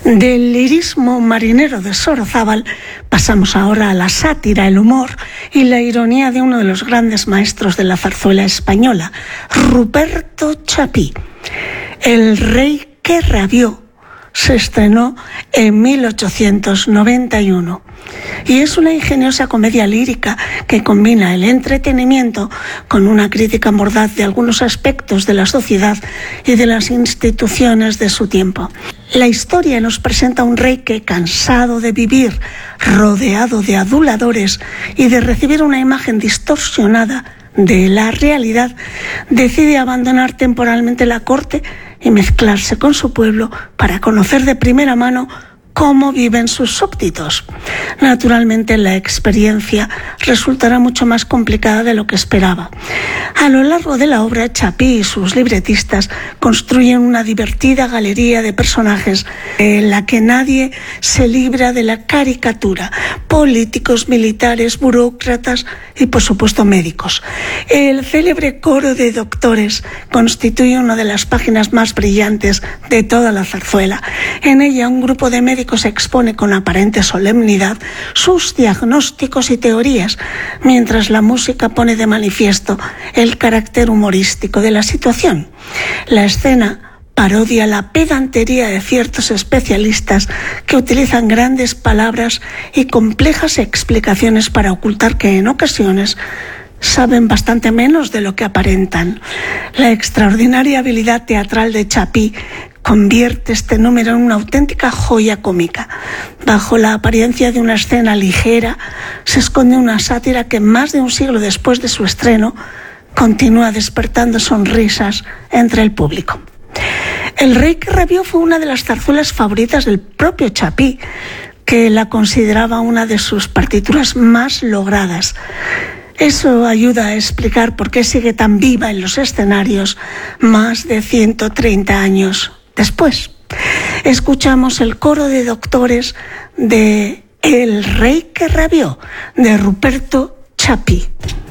Del lirismo marinero de Sorozábal pasamos ahora a la sátira, el humor y la ironía de uno de los grandes maestros de la zarzuela española, Ruperto Chapí. El rey que rabió se estrenó en 1891 y es una ingeniosa comedia lírica que combina el entretenimiento con una crítica mordaz de algunos aspectos de la sociedad y de las instituciones de su tiempo. La historia nos presenta a un rey que, cansado de vivir rodeado de aduladores y de recibir una imagen distorsionada de la realidad, decide abandonar temporalmente la corte y mezclarse con su pueblo para conocer de primera mano cómo viven sus súbditos. Naturalmente, la experiencia resultará mucho más complicada de lo que esperaba. A lo largo de la obra, Chapí y sus libretistas construyen una divertida galería de personajes en la que nadie se libra de la caricatura: políticos, militares, burócratas y, por supuesto, médicos. El célebre coro de doctores constituye una de las páginas más brillantes de toda la zarzuela. En ella, un grupo de médicos expone con aparente solemnidad sus diagnósticos y teorías, mientras la música pone de manifiesto el carácter humorístico de la situación. La escena parodia la pedantería de ciertos especialistas que utilizan grandes palabras y complejas explicaciones para ocultar que en ocasiones saben bastante menos de lo que aparentan. La extraordinaria habilidad teatral de Chapí convierte este número en una auténtica joya cómica. Bajo la apariencia de una escena ligera se esconde una sátira que, más de un siglo después de su estreno, continúa despertando sonrisas entre el público. El rey que rabió fue una de las zarzuelas favoritas del propio Chapí, que la consideraba una de sus partituras más logradas. Eso ayuda a explicar por qué sigue tan viva en los escenarios más de 130 años después. Escuchamos el coro de doctores de El rey que rabió, de Ruperto Chapí.